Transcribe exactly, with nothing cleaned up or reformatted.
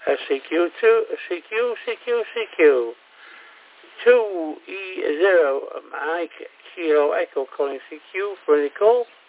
Uh, C Q two, C Q, C Q, C Q. two E zero, Mike Kilo Echo calling C Q for any call.